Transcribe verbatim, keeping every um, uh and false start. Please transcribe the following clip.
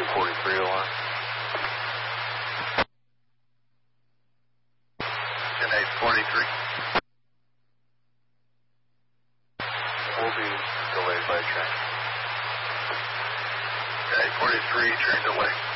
forty-three alarm. ten eight forty-three. Will be delayed by train. ten eight forty-three, train delay.